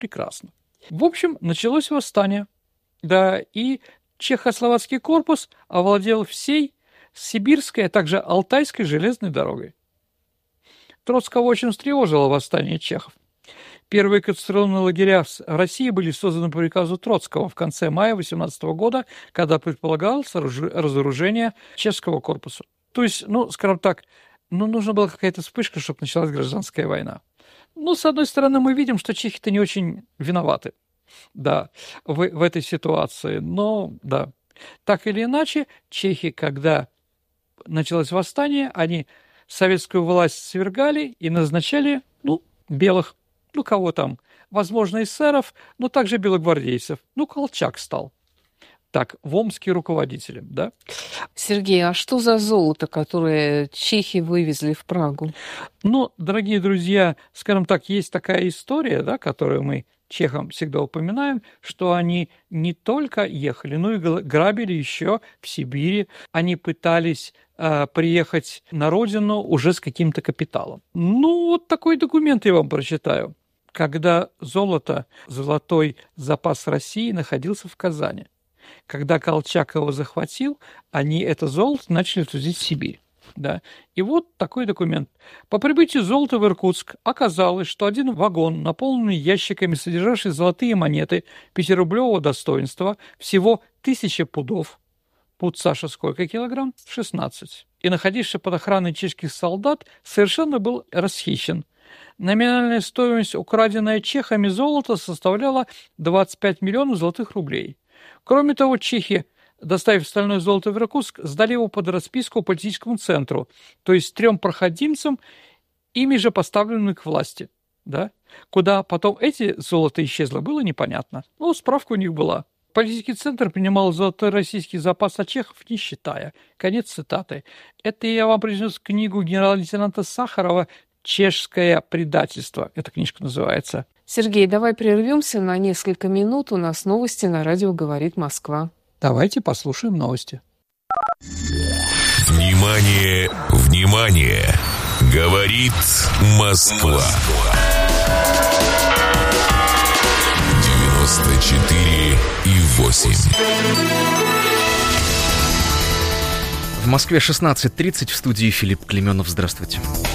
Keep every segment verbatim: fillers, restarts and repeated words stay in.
Прекрасно. В общем, началось восстание. Да, и Чехословацкий корпус овладел всей Сибирской, а также Алтайской железной дорогой. Троцкого очень встревожило восстание чехов. Первые концентрационные лагеря в России были созданы по приказу Троцкого в конце мая восемнадцатого года, когда предполагалось разоружение чешского корпуса. То есть, ну, скажем так, ну, нужна была какая-то вспышка, чтобы началась гражданская война. Ну, с одной стороны, мы видим, что чехи-то не очень виноваты, да, в, в этой ситуации. Но, да, так или иначе, чехи, когда началось восстание, они советскую власть свергали и назначали, ну, белых, ну, кого там, возможно, эсеров, но также белогвардейцев. Ну, Колчак стал. Так, в Омске руководителем, да? Сергей, а что за золото, которое чехи вывезли в Прагу? Ну, дорогие друзья, скажем так, есть такая история, да, которую мы чехам всегда упоминаем, что они не только ехали, но и грабили еще в Сибири. Они пытались э, приехать на родину уже с каким-то капиталом. Ну, вот такой документ я вам прочитаю. Когда золото, золотой запас России находился в Казани. Когда Колчак его захватил, они это золото начали отвозить в Сибирь. Да. И вот такой документ. По прибытию золота в Иркутск оказалось, что один вагон, наполненный ящиками, содержавший золотые монеты пятирублевого достоинства, всего тысяча пудов. Пуд, Саша, сколько килограмм? шестнадцать. И находившийся под охраной чешских солдат совершенно был расхищен. Номинальная стоимость украденная чехами золота составляла двадцать пять миллионов золотых рублей. Кроме того, чехи, доставив стальное золото в Иркутск, сдали его под расписку политическому центру, то есть трем проходимцам, ими же поставленным к власти. Да? Куда потом эти золото исчезло, было непонятно. Но справка у них была. Политический центр принимал золотой российский запас от чехов, не считая. Конец цитаты. Это я вам принес книгу генерал-лейтенанта Сахарова «Чешское предательство». Эта книжка называется. Сергей, давай прервемся на несколько минут. У нас новости на радио «Говорит Москва». Давайте послушаем новости. Внимание, внимание! Говорит Москва. девяносто четыре и восемь. В Москве шестнадцать тридцать, в студии Филипп Клеменов. Здравствуйте.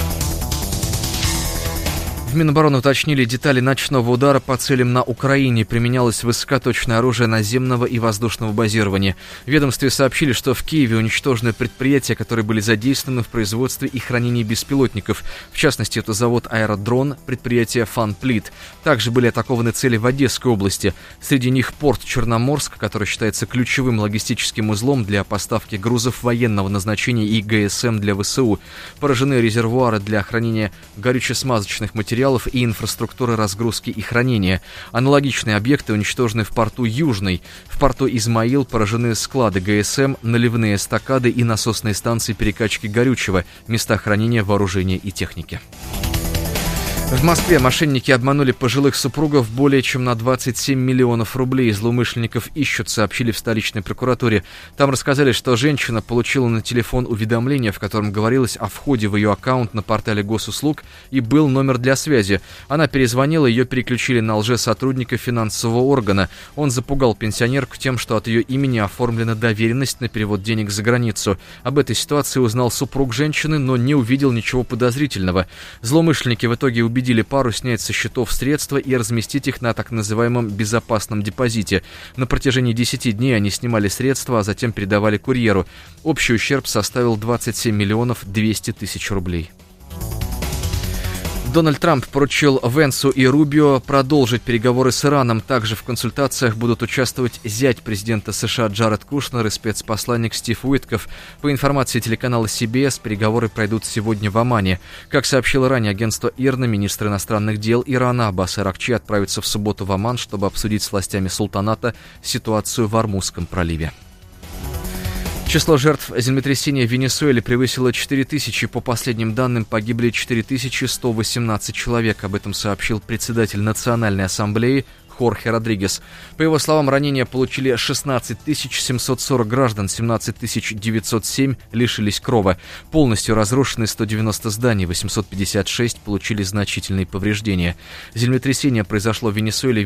В Минобороны уточнили детали ночного удара по целям на Украине. Применялось высокоточное оружие наземного и воздушного базирования. В ведомстве сообщили, что в Киеве уничтожены предприятия, которые были задействованы в производстве и хранении беспилотников. В частности, это завод «Аэродрон», предприятие «Фанплит». Также были атакованы цели в Одесской области. Среди них порт Черноморск, который считается ключевым логистическим узлом для поставки грузов военного назначения и ГСМ для ВСУ. Поражены резервуары для хранения горюче-смазочных материалов и инфраструктуры разгрузки и хранения. Аналогичные объекты уничтожены в порту Южный. В порту Измаил поражены склады ГСМ, наливные эстакады и насосные станции перекачки горючего, места хранения вооружения и техники. В Москве мошенники обманули пожилых супругов более чем на двадцать семь миллионов рублей. Злоумышленников ищут, сообщили в столичной прокуратуре. Там рассказали, что женщина получила на телефон уведомление, в котором говорилось о входе в ее аккаунт на портале госуслуг, и был номер для связи. Она перезвонила, ее переключили на лжесотрудника финансового органа. Он запугал пенсионерку тем, что от ее имени оформлена доверенность на перевод денег за границу. Об этой ситуации узнал супруг женщины, но не увидел ничего подозрительного. Злоумышленники в итоге убедили убедили пару снять со счетов средства и разместить их на так называемом безопасном депозите. На протяжении десяти дней они снимали средства, а затем передавали курьеру. Общий ущерб составил двадцать семь миллионов двести тысяч рублей. Дональд Трамп поручил Венсу и Рубио продолжить переговоры с Ираном. Также в консультациях будут участвовать зять президента США Джаред Кушнер и спецпосланник Стив Уитков. По информации телеканала си би эс, переговоры пройдут сегодня в Омане. Как сообщило ранее агентство ИРНА, министр иностранных дел Ирана Аббас Аракчи отправится в субботу в Оман, чтобы обсудить с властями султаната ситуацию в Ормузском проливе. Число жертв землетрясения в Венесуэле превысило четыре тысячи. По последним данным, погибли четыре тысячи сто восемнадцать человек. Об этом сообщил председатель Национальной ассамблеи Хорхе Родригес. По его словам, ранения получили шестнадцать тысяч семьсот сорок граждан, семнадцать тысяч девятьсот семь лишились крова. Полностью разрушены сто девяносто зданий, восемьсот пятьдесят шесть получили значительные повреждения. Землетрясение произошло в Венесуэле